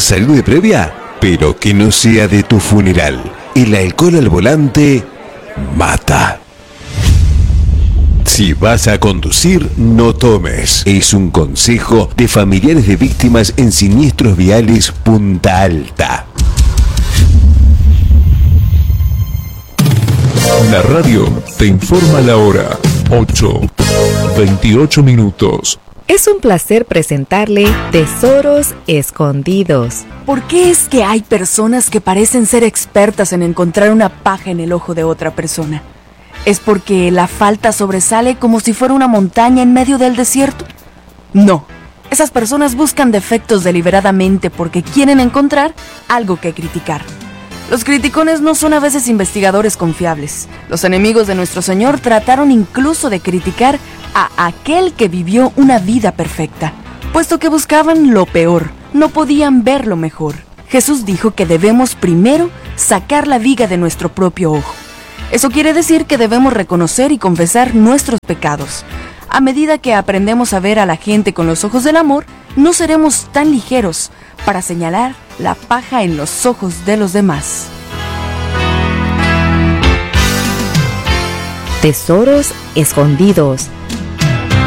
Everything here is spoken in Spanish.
salud de previa, pero que no sea de tu funeral. El alcohol al volante mata. Si vas a conducir, no tomes. Es un consejo de familiares de víctimas en siniestros viales Punta Alta. La radio te informa la hora. 8:28 minutos. Es un placer presentarle Tesoros Escondidos. ¿Por qué es que hay personas que parecen ser expertas en encontrar una paja en el ojo de otra persona? ¿Es porque la falta sobresale como si fuera una montaña en medio del desierto? No, esas personas buscan defectos deliberadamente porque quieren encontrar algo que criticar. Los criticones no son a veces investigadores confiables. Los enemigos de nuestro Señor trataron incluso de criticar a aquel que vivió una vida perfecta. Puesto que buscaban lo peor, no podían ver lo mejor. Jesús dijo que debemos primero sacar la viga de nuestro propio ojo. Eso quiere decir que debemos reconocer y confesar nuestros pecados. A medida que aprendemos a ver a la gente con los ojos del amor, no seremos tan ligeros para señalar la paja en los ojos de los demás. Tesoros Escondidos.